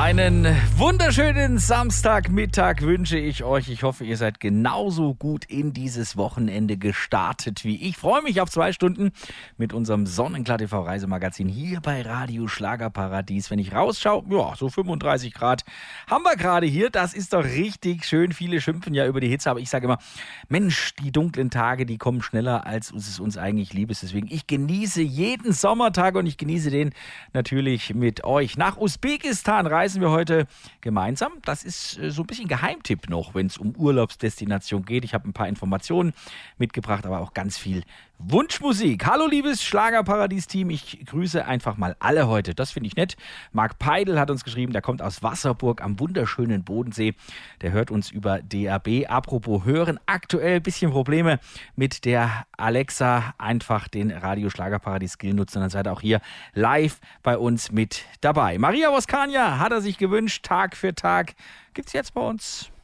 Einen wunderschönen Samstagmittag wünsche ich euch. Ich hoffe, ihr seid genauso gut in dieses Wochenende gestartet wie ich. Freue mich auf 2 Stunden mit unserem Sonnenklar TV Reisemagazin hier bei Radio Schlagerparadies. Wenn ich rausschaue, ja, so 35 Grad haben wir gerade hier. Das ist doch richtig schön. Viele schimpfen ja über die Hitze, aber ich sage immer, Mensch, die dunklen Tage, die kommen schneller, als es uns eigentlich lieb ist. Deswegen, ich genieße jeden Sommertag und ich genieße den natürlich mit euch. Nach Usbekistan reisen wir heute gemeinsam. Das ist so ein bisschen Geheimtipp noch, wenn es um Urlaubsdestination geht. Ich habe ein paar Informationen mitgebracht, aber auch ganz viel Wunschmusik. Hallo liebes Schlagerparadies-Team, ich grüße einfach mal alle heute. Das finde ich nett. Marc Peidl hat uns geschrieben, der kommt aus Wasserburg am wunderschönen Bodensee. Der hört uns über DAB. Apropos hören, aktuell ein bisschen Probleme mit der Alexa. Einfach den Radio Schlagerparadies-Skill nutzen, dann seid ihr auch hier live bei uns mit dabei. Maria Voskania hat er sich gewünscht, Tag für Tag. Gibt's jetzt bei uns.